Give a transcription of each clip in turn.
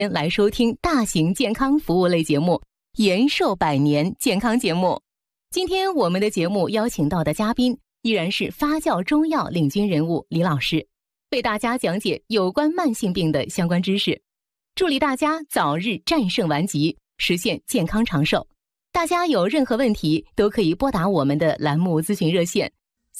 来收听大型健康服务类节目《延寿百年健康节目》。今天我们的节目邀请到的嘉宾依然是发酵中药领军人物李老师，为大家讲解有关慢性病的相关知识，助力大家早日战胜顽疾，实现健康长寿。大家有任何问题都可以拨打我们的栏目咨询热线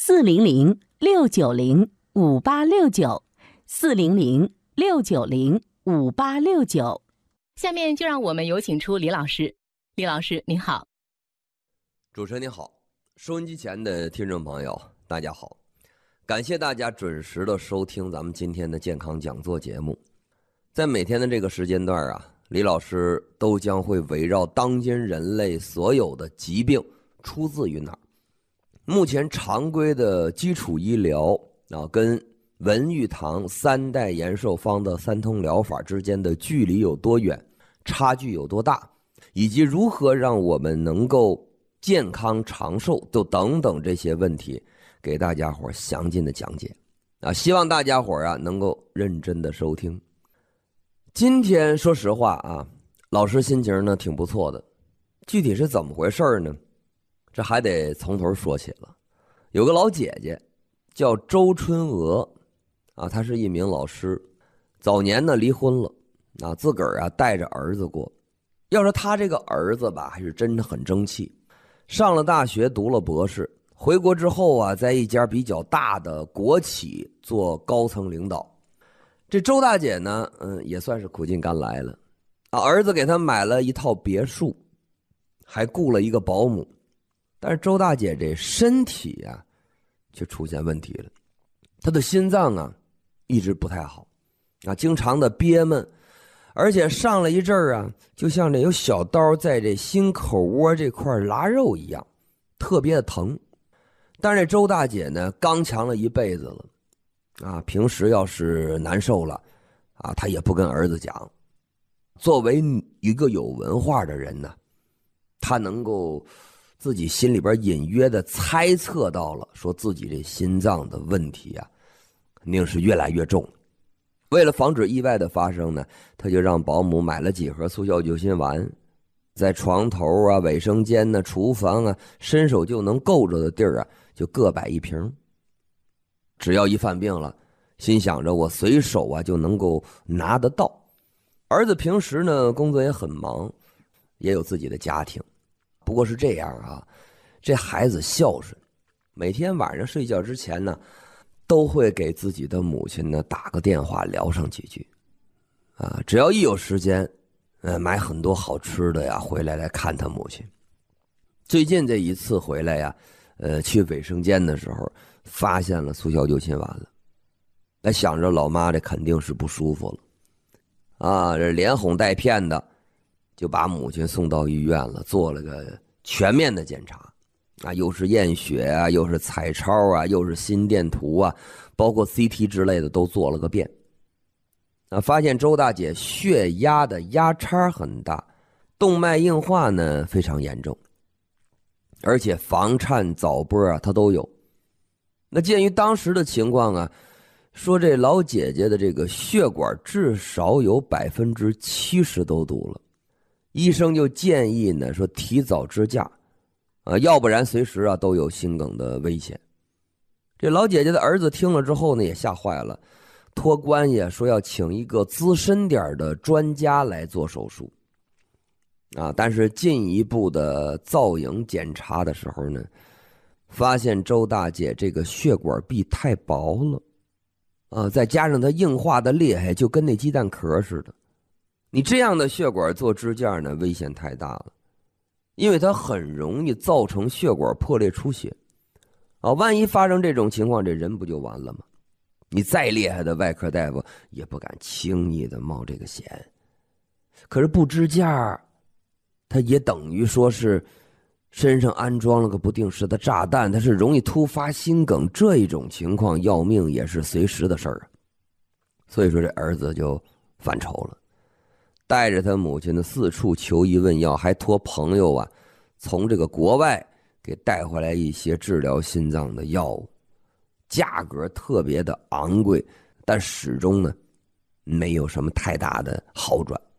400-690-5869，400-690-5869。下面就让我们有请出李老师。李老师您好。 主持人您好，收音机前的听众朋友大家好，感谢大家准时的收听咱们今天的健康讲座节目。在每天的这个时间段啊，李老师都将会围绕当今人类所有的疾病出自于哪儿，目前常规的基础医疗跟文玉堂3代延寿方的3通疗法之间的距离有多远，差距有多大，以及如何让我们能够健康长寿，就等等这些问题给大家伙详尽的讲解希望大家伙能够认真的收听。今天说实话老师心情呢挺不错的，具体是怎么回事呢？这还得从头说起了。有个老姐姐叫周春娥她是一名老师，早年呢离婚了自个儿带着儿子过。要说他这个儿子吧，还是真的很争气，上了大学读了博士，回国之后在一家比较大的国企做高层领导。这周大姐呢也算是苦尽甘来了儿子给她买了一套别墅，还雇了一个保姆。但是周大姐这身体却出现问题了，她的心脏一直不太好经常的憋闷，而且上了一阵儿就像这有小刀在这心口窝这块拉肉一样，特别的疼。但是这周大姐呢刚强了一辈子了平时要是难受了她也不跟儿子讲。作为一个有文化的人呢，她能够自己心里边隐约的猜测到了，说自己这心脏的问题肯定是越来越重。为了防止意外的发生呢，他就让保姆买了几盒速效救心丸，在床头卫生间厨房伸手就能够着的地儿就各摆一瓶。只要一犯病了，心想着我随手就能够拿得到。儿子平时呢工作也很忙，也有自己的家庭，不过是这样这孩子孝顺，每天晚上睡觉之前呢都会给自己的母亲呢打个电话聊上几句只要一有时间买很多好吃的回来看他母亲。最近这一次回来去卫生间的时候发现了速效救心丸了，想着老妈这肯定是不舒服了这连哄带骗的就把母亲送到医院了，做了个全面的检查又是验血又是彩超又是心电图包括 CT 之类的都做了个遍发现周大姐血压的压差很大，动脉硬化呢非常严重，而且房颤早搏她都有。那鉴于当时的情况说这老姐姐的这个血管至少有70%都堵了，医生就建议呢说提早支架要不然随时都有心梗的危险。这老姐姐的儿子听了之后呢也吓坏了，托关系说要请一个资深点的专家来做手术但是进一步的造影检查的时候呢，发现周大姐这个血管壁太薄了再加上它硬化的厉害，就跟那鸡蛋壳似的。你这样的血管做支架呢危险太大了，因为它很容易造成血管破裂出血万一发生这种情况，这人不就完了吗？你再厉害的外科大夫也不敢轻易的冒这个险。可是不支架它也等于说是身上安装了个不定时的炸弹，它是容易突发心梗，这一种情况要命也是随时的事儿所以说这儿子就犯愁了，带着他母亲的四处求医问药，还托朋友从这个国外给带回来一些治疗心脏的药物，价格特别的昂贵，但始终呢没有什么太大的好转